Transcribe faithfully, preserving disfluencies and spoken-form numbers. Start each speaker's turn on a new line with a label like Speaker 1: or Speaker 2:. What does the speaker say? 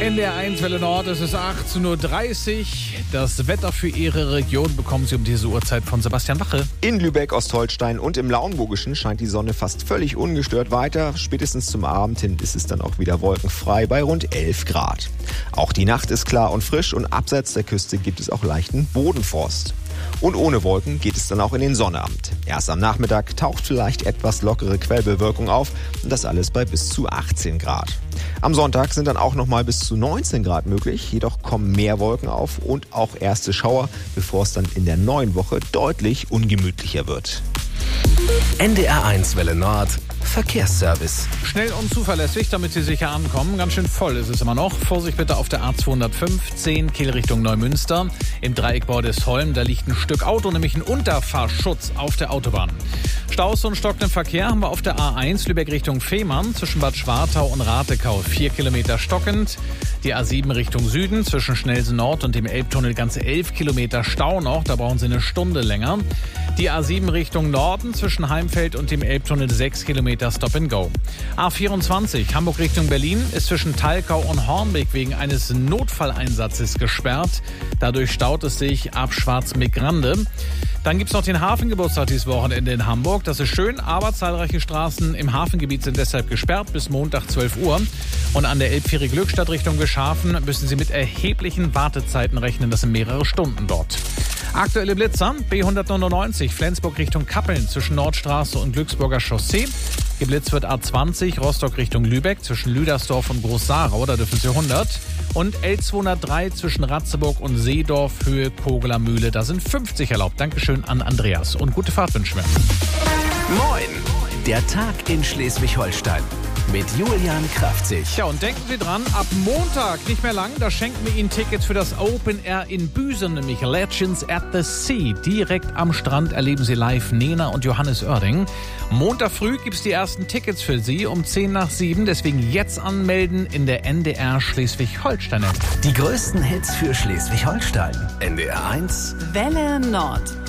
Speaker 1: N D R eins Welle Nord, es ist achtzehn Uhr dreißig. Das Wetter für Ihre Region bekommen Sie um diese Uhrzeit von Sebastian Wache.
Speaker 2: In Lübeck, Ostholstein und im Lauenburgischen scheint die Sonne fast völlig ungestört weiter. Spätestens zum Abend hin ist es dann auch wieder wolkenfrei bei rund elf Grad. Auch die Nacht ist klar und frisch und abseits der Küste gibt es auch leichten Bodenfrost. Und ohne Wolken geht es dann auch in den Sonnabend. Erst am Nachmittag taucht vielleicht etwas lockere Quellbewölkung auf und das alles bei bis zu achtzehn Grad. Am Sonntag sind dann auch noch mal bis zu neunzehn Grad möglich, jedoch kommen mehr Wolken auf und auch erste Schauer, bevor es dann in der neuen Woche deutlich ungemütlicher wird.
Speaker 3: N D R eins Welle Nord Verkehrsservice.
Speaker 1: Schnell und zuverlässig, damit Sie sicher ankommen. Ganz schön voll ist es immer noch. Vorsicht bitte auf der A zweihundertfünfzehn, Kiel Richtung Neumünster. Im Dreieck Bordesholm, da liegt ein Stück Auto, nämlich ein Unterfahrschutz auf der Autobahn. Staus und stockenden Verkehr haben wir auf der A eins, Lübeck Richtung Fehmarn, zwischen Bad Schwartau und Ratekau. Vier Kilometer stockend. Die A sieben Richtung Süden, zwischen Schnelsen Nord und dem Elbtunnel ganze elf Kilometer Stau noch. Da brauchen Sie eine Stunde länger. Die A sieben Richtung Norden, zwischen Heimfeld und dem Elbtunnel sechs Kilometer Stop and Go. A vierundzwanzig, Hamburg Richtung Berlin, ist zwischen Thalkau und Hornbeck wegen eines Notfalleinsatzes gesperrt. Dadurch staut es sich ab Schwarzmeck-Grande. Dann gibt's noch den Hafengeburtstag dieses Wochenende in Hamburg. Das ist schön, aber zahlreiche Straßen im Hafengebiet sind deshalb gesperrt bis Montag zwölf Uhr. Und an der Elbfähre Glückstadt Richtung Geschafen müssen Sie mit erheblichen Wartezeiten rechnen. Das sind mehrere Stunden dort. Aktuelle Blitzer, B hundertneunundneunzig, Flensburg Richtung Kappeln zwischen Nordstraße und Glücksburger Chaussee. Geblitzt wird A zwanzig, Rostock Richtung Lübeck zwischen Lüdersdorf und Groß-Sarau, da dürfen Sie hundert. Und L zweihundertdrei zwischen Ratzeburg und Seedorf, Höhe Kogeler Mühle, da sind fünfzig erlaubt. Dankeschön an Andreas und gute Fahrt wünschen wir.
Speaker 3: Moin, der Tag in Schleswig-Holstein mit Julian Kraftzig.
Speaker 1: Ja, und denken Sie dran, ab Montag, nicht mehr lang, da schenken wir Ihnen Tickets für das Open Air in Büsen, nämlich Legends at the Sea. Direkt am Strand erleben Sie live Nena und Johannes Oerding. Montag früh gibt's die ersten Tickets für Sie um zehn nach sieben, deswegen jetzt anmelden in der N D R Schleswig-Holstein-App.
Speaker 3: Die größten Hits für Schleswig-Holstein. N D R eins
Speaker 4: Welle Nord.